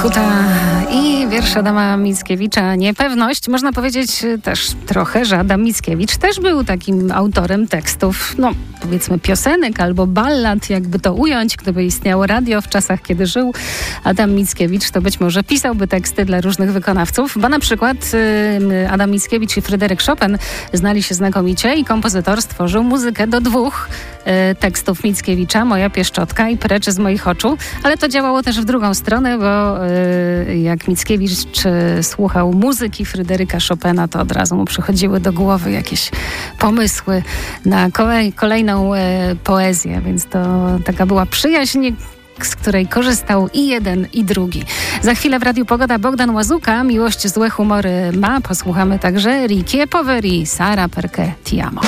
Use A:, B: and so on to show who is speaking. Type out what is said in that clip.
A: Laputa i wiersz Adama Mickiewicza Niepewność. Można powiedzieć też trochę, że Adam Mickiewicz też był takim autorem tekstów, powiedzmy piosenek albo ballad, jakby to ująć. Gdyby istniało radio w czasach, kiedy żył Adam Mickiewicz, to być może pisałby teksty dla różnych wykonawców, bo na przykład Adam Mickiewicz i Fryderyk Chopin znali się znakomicie i kompozytor stworzył muzykę do dwóch tekstów Mickiewicza, Moja pieszczotka i Precz z moich oczu, ale to działało też w drugą stronę, bo jak Mickiewicz słuchał muzyki Fryderyka Chopina, to od razu mu przychodziły do głowy jakieś pomysły na kolejną poezję, więc to taka była przyjaźń, z której korzystał i jeden, i drugi. Za chwilę w Radiu Pogoda Bogdan Łazuka, Miłość złe humory ma. Posłuchamy także Rikie Poveri, Sara perché ti amo.